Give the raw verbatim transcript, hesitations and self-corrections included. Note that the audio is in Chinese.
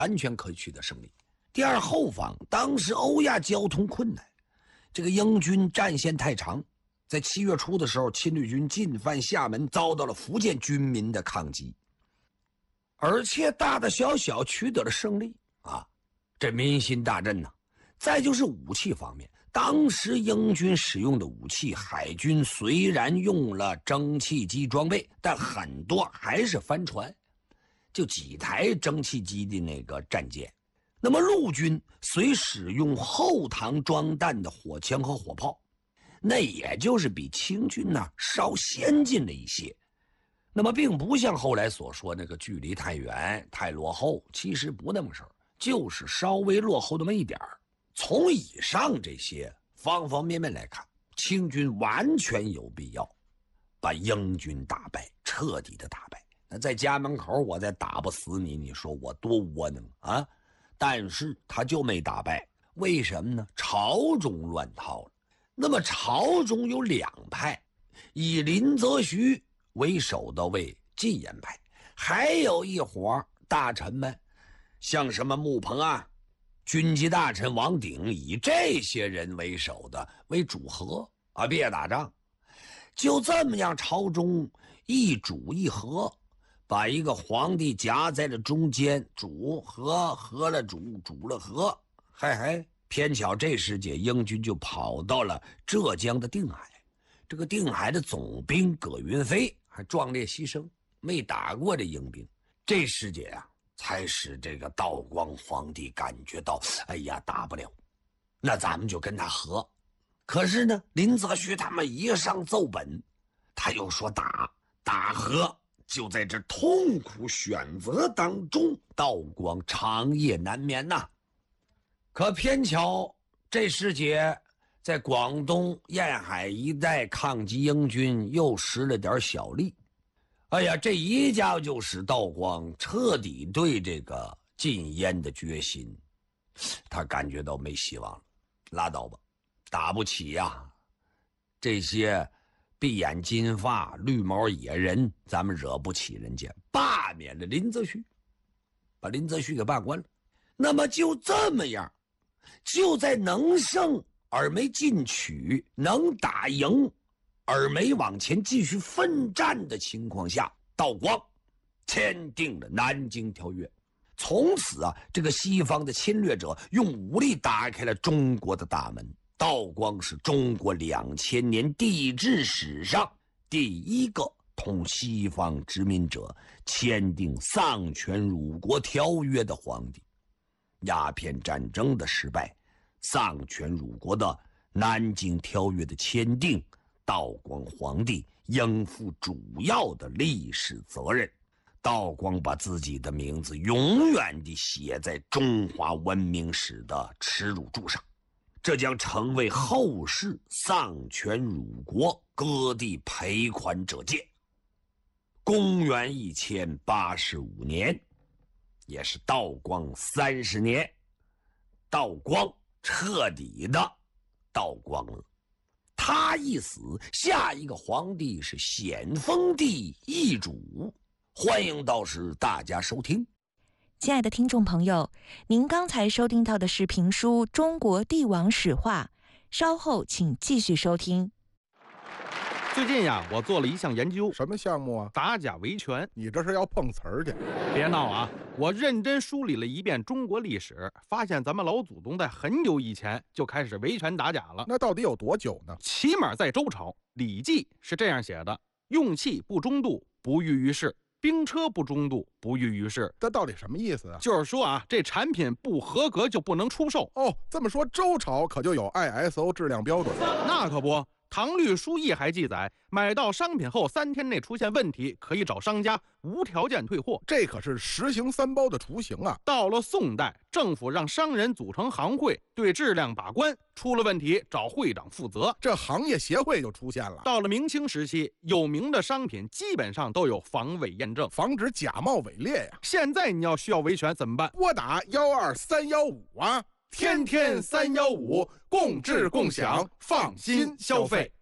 完全可以取得胜利。第二，后方当时欧亚交通困难，这个英军战线太长，在七月初的时候，亲旅军进犯厦门，遭到了福建军民的抗击，而且大大小小取得了胜利啊，这民心大振呐。再就是武器方面，当时英军使用的武器，海军虽然用了蒸汽机装备，但很多还是帆船，就几台蒸汽机的那个战舰。那么陆军虽使用后膛装弹的火枪和火炮，那也就是比清军呢稍先进了一些。那么并不像后来所说那个距离太远太落后，其实不那么事儿，就是稍微落后那么一点儿。从以上这些方方面面来看，清军完全有必要把英军打败，彻底的打败。那在家门口我再打不死你，你说我多窝囊啊！但是他就没打败，为什么呢？朝中乱套了。那么朝中有两派，以林则徐为首的为禁烟派，还有一伙大臣们，像什么穆鹏啊、军机大臣王鼎，以这些人为首的为主和啊，别打仗。就这么样，朝中一主一和，把一个皇帝夹在了中间，主和和了主，主了和，嗨嗨，偏巧这时节英军就跑到了浙江的定海。这个定海的总兵葛云飞还壮烈牺牲，没打过这英兵。这时节啊，才使这个道光皇帝感觉到，哎呀，打不了，那咱们就跟他和。可是呢，林则徐他们一上奏本，他又说打打和，就在这痛苦选择当中，道光长夜难眠呐。可偏巧这时节，在广东沿海一带抗击英军又施了点小力。哎呀，这一下就使道光彻底对这个禁烟的决心，他感觉到没希望了，拉倒吧，打不起呀！这些闭眼金发、绿毛野人，咱们惹不起人家，罢免了林则徐，把林则徐给罢官了。那么就这么样，就在能胜而没进取，能打赢而没往前继续奋战的情况下，道光签订了南京条约。从此啊，这个西方的侵略者用武力打开了中国的大门。道光是中国两千年帝制史上第一个同西方殖民者签订丧权辱国条约的皇帝。鸦片战争的失败，丧权辱国的南京条约的签订，道光皇帝应负主要的历史责任。道光把自己的名字永远地写在中华文明史的耻辱柱上，这将成为后世丧权辱国、割地赔款者戒。公元一千八十五年，也是道光三十年，道光彻底的道光了。他一死，下一个皇帝是咸丰帝奕主。欢迎到时大家收听。 亲爱的听众朋友，您刚才收听到的是评书《中国帝王史话》，稍后请继续收听。 最近呀，我做了一项研究。 什么项目啊？ 打假维权。 你这是要碰瓷儿去？ 别闹啊！我认真梳理了一遍中国历史，发现咱们老祖宗在很久以前就开始维权打假了。 那到底有多久呢？ 起码在周朝，《礼记》是这样写的：用器不中度，不欲于世；兵车不中度，不欲于世。 这到底什么意思啊？ 就是说啊，这产品不合格就不能出售。 哦，这么说周朝可就有 I S O 质量标准。 那可不。唐律疏议还记载，买到商品后三天内出现问题，可以找商家无条件退货。 这可是实行三包的雏形啊！ 到了宋代，政府让商人组成行会，对质量把关，出了问题找会长负责， 这行业协会就出现了。 到了明清时期，有名的商品基本上都有防伪验证， 防止假冒伪劣呀。 现在你要需要维权怎么办？ 拨打幺二三幺五啊！天天三幺五，共治共享，放心消费。